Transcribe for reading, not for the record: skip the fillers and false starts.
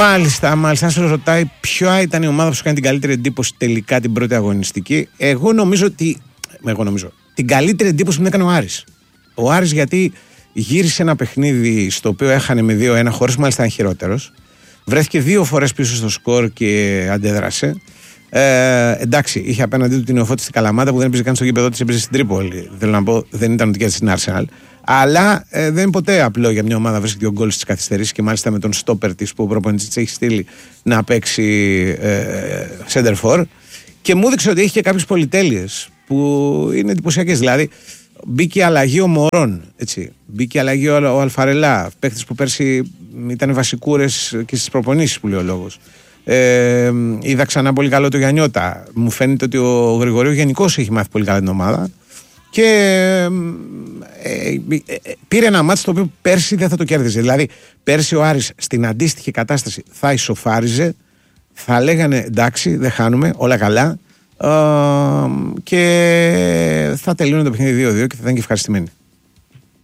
Μάλιστα. Αν σε ρωτάει ποια ήταν η ομάδα που σου κάνει την καλύτερη εντύπωση τελικά την πρώτη αγωνιστική, εγώ νομίζω την καλύτερη εντύπωση μου έκανε ο Άρης. Ο Άρης, γιατί γύρισε ένα παιχνίδι στο οποίο έχανε με 2-1, χωρίς μάλιστα να είναι χειρότερος. Βρέθηκε 2 φορές πίσω στο σκορ και αντέδρασε. Εντάξει, είχε απέναντί του την Νεοφώτιστη στην Καλαμάτα που δεν έπαιζε καν στο γήπεδο της, έπαιζε στην Τρίπολη. Θέλω να πω, δεν ήταν ότι κέρδισε στην Arsenal. Αλλά δεν είναι ποτέ απλό για μια ομάδα να βρίσκει 2 γκολ στις καθυστερήσεις και μάλιστα με τον στόπερ της που ο προπονητής της έχει στείλει να παίξει center for. Και μου έδειξε ότι έχει και κάποιες πολυτέλειες που είναι εντυπωσιακές. Δηλαδή, μπήκε η αλλαγή ο Μωρόν, έτσι. Μπήκε η αλλαγή ο Αλφαρελά, παίκτες που πέρσι ήταν βασικούρες και στις προπονήσεις που λέει ο λόγος. Είδα ξανά πολύ καλό το Γιαννιώτα. Μου φαίνεται ότι ο Γρηγορίου γενικώς έχει μάθει πολύ καλά την ομάδα. Και πήρε ένα μάτς το οποίο πέρσι δεν θα το κέρδιζε. Δηλαδή, πέρσι ο Άρης στην αντίστοιχη κατάσταση θα ισοφάριζε, θα λέγανε εντάξει, δεν χάνουμε, όλα καλά. Και θα τελειώνει το παιχνίδι 2-2 και θα ήταν και ευχαριστημένοι.